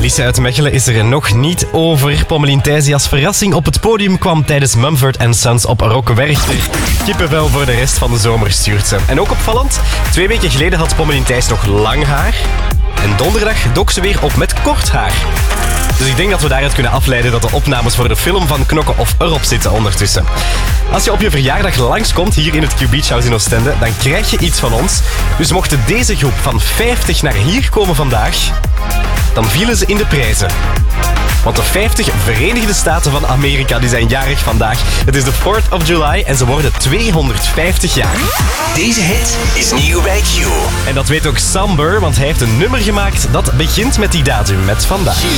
Alice uit Mechelen is er nog niet over. Pommelien Thijs die als verrassing op het podium kwam tijdens Mumford & Sons op Rock Werchter. Kippenvel voor de rest van de zomer stuurt ze. En ook opvallend, 2 weken geleden had Pommelien Thijs nog lang haar. En donderdag dook ze weer op met kort haar. Dus ik denk dat we daaruit kunnen afleiden dat de opnames voor de film van Knokken of erop zitten ondertussen. Als je op je verjaardag langskomt hier in het Q Beach House in Oostende, dan krijg je iets van ons. Dus mochten deze groep van 50 naar hier komen vandaag, dan vielen ze in de prijzen. Want de 50 Verenigde Staten van Amerika die zijn jarig vandaag. Het is de 4th of July en ze worden 250 jaar. Deze hit is nieuw bij Q. En dat weet ook Samber, want hij heeft een nummer gemaakt dat begint met die datum, met vandaag.